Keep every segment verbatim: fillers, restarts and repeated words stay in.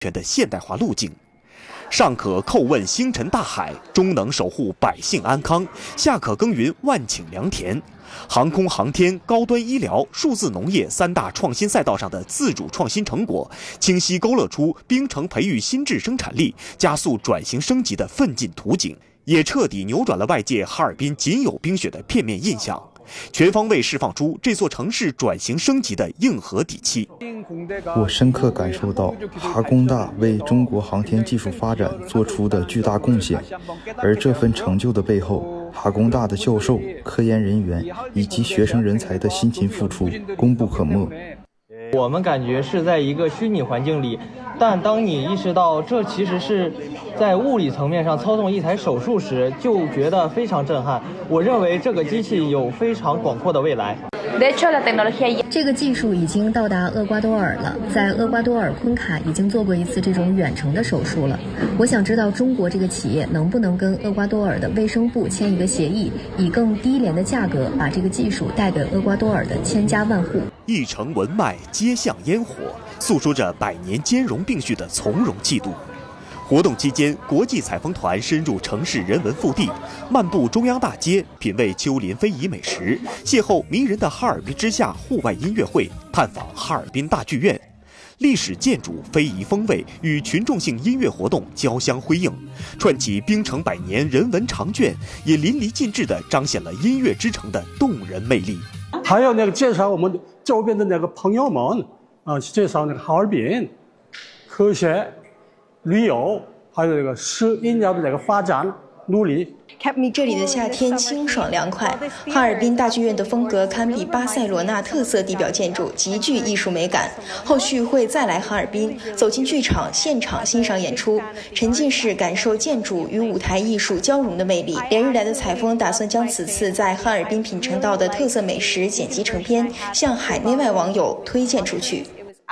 全的现代化路径。上可叩问星辰大海，中能守护百姓安康，下可耕耘万顷良田。航空航天、高端医疗、数字农业三大创新赛道上的自主创新成果，清晰勾勒出冰城培育新质生产力、加速转型升级的奋进图景，也彻底扭转了外界哈尔滨仅有冰雪的片面印象，全方位释放出这座城市转型升级的硬核底气。 我深刻感受到哈工大为中国航天技术发展做出的巨大贡献，而这份成就的背后，哈工大的教授、科研人员以及学生人才的辛勤付出功不可没。 我们感觉是在一个虚拟环境里，但当你意识到这其实是在物理层面上操纵一台手术时，就觉得非常震撼。我认为这个机器有非常广阔的未来。 这个技术已经到达厄瓜多尔了，在厄瓜多尔昆卡已经做过一次这种远程的手术了。我想知道中国这个企业能不能跟厄瓜多尔的卫生部签一个协议，以更低廉的价格把这个技术带给厄瓜多尔的千家万户。 一城文脉，街巷烟火，诉说着百年兼容并蓄的从容气度。活动期间，国际采风团深入城市人文腹地，漫步中央大街，品味丘陵非遗美食，邂逅迷人的哈尔滨之夏户外音乐会，探访哈尔滨大剧院。历史建筑、非遗风味与群众性音乐活动交相辉映，串起冰城百年人文长卷，也淋漓尽致地彰显了音乐之城的动人魅力。 还有那个介绍我们周边的那个朋友们啊，介绍那个哈尔滨科学、旅游，还有这个食饮料的这个发展努力。 这里的夏天清爽凉快，哈尔滨大剧院的风格堪比巴塞罗那特色地表建筑，极具艺术美感。后续会再来哈尔滨，走进剧场现场欣赏演出，沉浸式感受建筑与舞台艺术交融的魅力。连日来的采风打算将此次在哈尔滨品尝到的特色美食剪辑成片，向海内外网友推荐出去。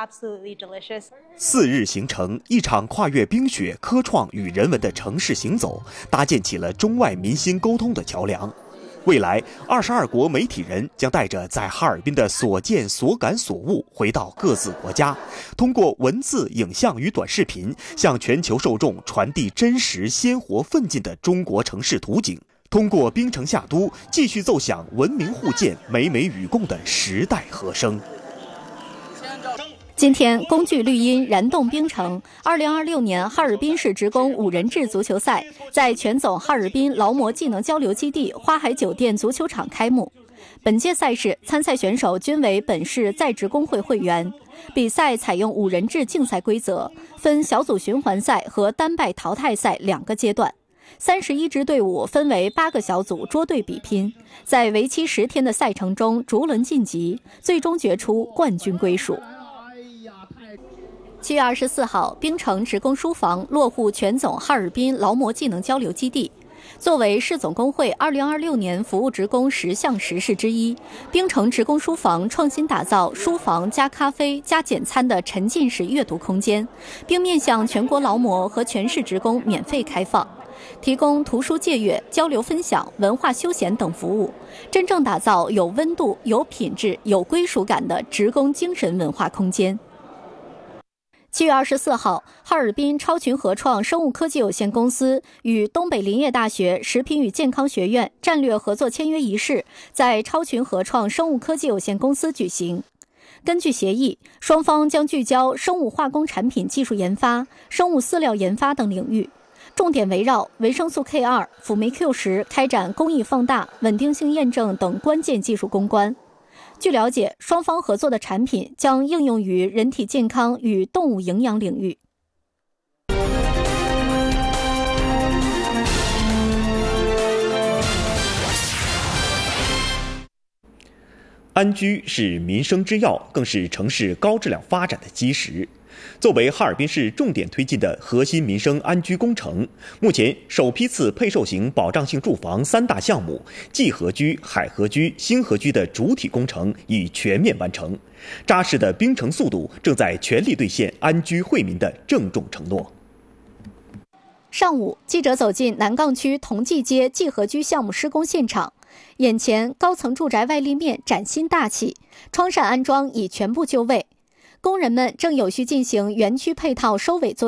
四日行程，一场跨越冰雪、科创与人文的城市行走，搭建起了中外民心沟通的桥梁。未来，二十二国媒体人将带着在哈尔滨的所见所感所悟，回到各自国家，通过文字、影像与短视频，向全球受众传递真实、鲜活、奋进的中国城市图景。通过冰城夏都，继续奏响文明互鉴、美美与共的时代和声。 今天，工具绿茵燃动冰城。二零二六年哈尔滨市职工五人制足球赛在全总哈尔滨劳模技能交流基地花海酒店足球场开幕。本届赛事参赛选手均为本市在职工会会员。比赛采用五人制竞赛规则，分小组循环赛和单败淘汰赛两个阶段。三十一支队伍分为八个小组捉对比拼，在为期十天的赛程中逐轮晋级，最终决出冠军归属。七月二十四号，冰城职工书房落户全总哈尔滨劳模技能交流基地。作为市总工会二零二六年服务职工十项实事之一，冰城职工书房创新打造书房加咖啡加简餐的沉浸式阅读空间，并面向全国劳模和全市职工免费开放，提供图书借阅、交流分享、文化休闲等服务，真正打造有温度、有品质、有归属感的职工精神文化空间。七月二十四号，哈尔滨超群合创生物科技有限公司与东北林业大学食品与健康学院战略合作签约仪式在超群合创生物科技有限公司举行。根据协议，双方将聚焦生物化工产品技术研发、生物饲料研发等领域，重点围绕维生素 K 二、辅酶 Q 十开展工艺放大、稳定性验证等关键技术攻关。据了解，双方合作的产品将应用于人体健康与动物营养领域。 安居是民生之要，更是城市高质量发展的基石。作为哈尔滨市重点推进的核心民生安居工程，目前首批次配售型保障性住房三大项目冀河居、海河居、星河居的主体工程已全面完成，扎实的冰城速度正在全力兑现安居惠民的郑重承诺。 上午，记者走进南岗区同济街冀河居项目施工现场，眼前高层住宅外立面崭新大气，窗扇安装已全部就位。 工人们正有序进行园区配套收尾作业。